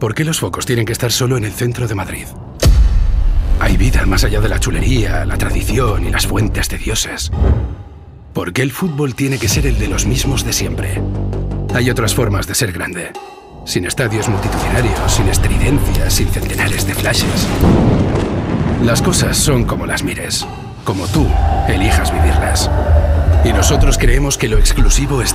¿Por qué los focos tienen que estar solo en el centro de Madrid? Hay vida más allá de la chulería, la tradición y las fuentes de dioses. ¿Por qué el fútbol tiene que ser el de los mismos de siempre? Hay otras formas de ser grande. Sin estadios multitudinarios, sin estridencias, sin centenares de flashes. Las cosas son como las mires, como tú elijas vivirlas. Y nosotros creemos que lo exclusivo está